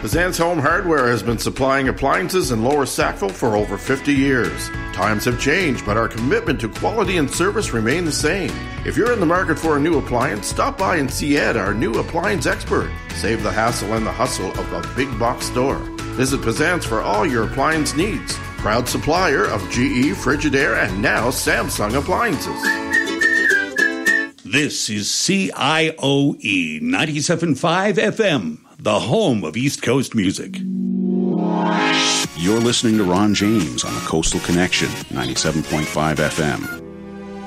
Pazant's Home Hardware has been supplying appliances in Lower Sackville for over 50 years. Times have changed, but our commitment to quality and service remain the same. If you're in the market for a new appliance, stop by and see Ed, our new appliance expert. Save the hassle and the hustle of a big box store. Visit Pazant's for all your appliance needs. Proud supplier of GE, Frigidaire, and now Samsung appliances. This is CIOE 97.5 FM, the home of East Coast music. You're listening to Ron James on the Coastal Connection, 97.5 FM.